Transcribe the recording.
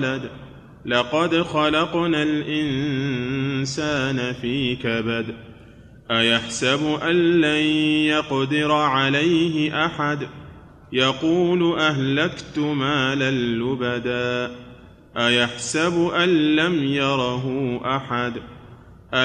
ولد لقد خلقنا الإنسان في كبد أيحسب أن لن يقدر عليه أحد يقول أهلكت مالا لبدا أيحسب أن لم يره أحد